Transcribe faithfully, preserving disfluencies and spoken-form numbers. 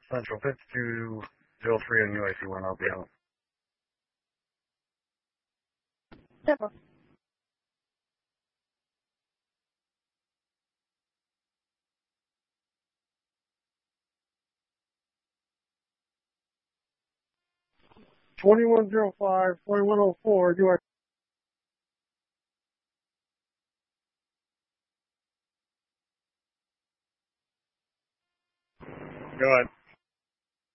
Central fifty-two zero three on U I C one, I'll be out. Never. twenty-one oh five, twenty-one oh four, U I C. Go ahead.